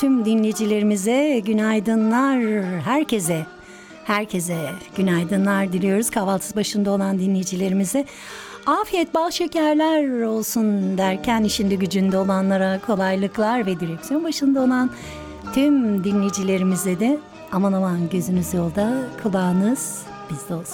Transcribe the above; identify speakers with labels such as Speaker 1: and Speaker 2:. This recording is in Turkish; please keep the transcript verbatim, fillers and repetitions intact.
Speaker 1: Tüm dinleyicilerimize günaydınlar, herkese, herkese günaydınlar diliyoruz. Kahvaltısı başında olan dinleyicilerimize afiyet bal şekerler olsun derken işinde gücünde olanlara kolaylıklar ve direksiyon başında olan tüm dinleyicilerimize de aman aman gözünüz yolda, kulağınız bizde olsun.